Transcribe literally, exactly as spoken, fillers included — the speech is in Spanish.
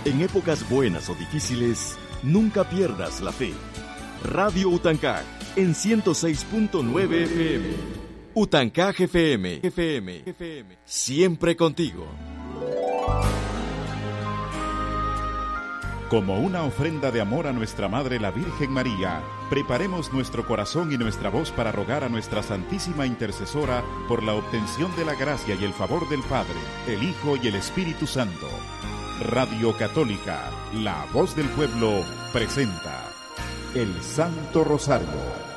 En épocas buenas o difíciles, nunca pierdas la fe. Radio Utancaj en ciento seis punto nueve F M. Utancaj F M. F M. F M. Siempre contigo. Como una ofrenda de amor a nuestra Madre la Virgen María, preparemos nuestro corazón y nuestra voz para rogar a nuestra Santísima Intercesora por la obtención de la gracia y el favor del Padre, el Hijo y el Espíritu Santo. Radio Católica, la voz del pueblo, presenta el Santo Rosario.